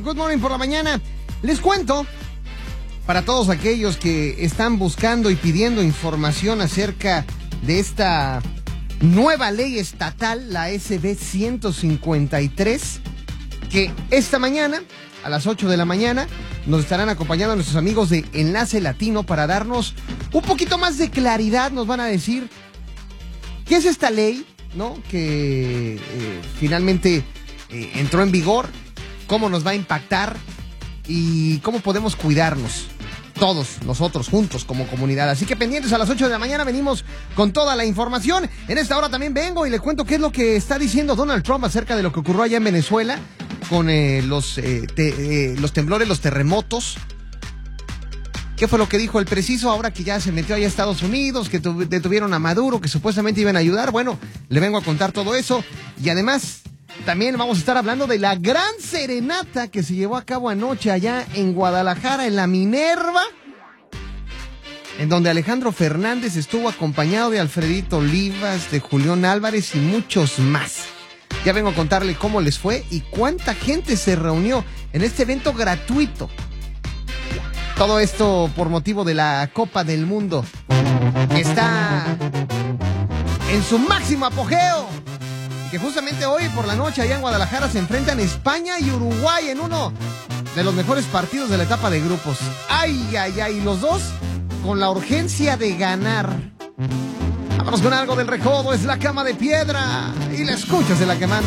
Good Morning por la mañana. Les cuento, para todos aquellos que están buscando y pidiendo información acerca de esta nueva ley estatal, la SB 153, que esta mañana, a las 8 de la mañana, nos estarán acompañando nuestros amigos de Enlace Latino para darnos un poquito más de claridad. Nos van a decir qué es esta ley, ¿no? Que finalmente entró en vigor, cómo nos va a impactar y cómo podemos cuidarnos todos nosotros juntos como comunidad. Así que pendientes, a las 8 de la mañana venimos con toda la información. En esta hora también vengo y le cuento qué es lo que está diciendo Donald Trump acerca de lo que ocurrió allá en Venezuela con los temblores, los terremotos. ¿Qué fue lo que dijo el preciso ahora que ya se metió allá a Estados Unidos, que detuvieron a Maduro, que supuestamente iban a ayudar? Bueno, le vengo a contar todo eso. Y además, también vamos a estar hablando de la gran serenata que se llevó a cabo anoche allá en Guadalajara, en la Minerva, en donde Alejandro Fernández estuvo acompañado de Alfredito Olivas, de Julián Álvarez y muchos más. Ya vengo a contarle cómo les fue y cuánta gente se reunió en este evento gratuito. Todo esto por motivo de la Copa del Mundo, que está en su máximo apogeo. Y que justamente hoy por la noche allá en Guadalajara se enfrentan España y Uruguay en uno de los mejores partidos de la etapa de grupos. ¡Ay, ay, ay! Los dos con la urgencia de ganar. Vámonos con algo del recodo, es La Cama de Piedra. Y la escuchas en La Que Manda.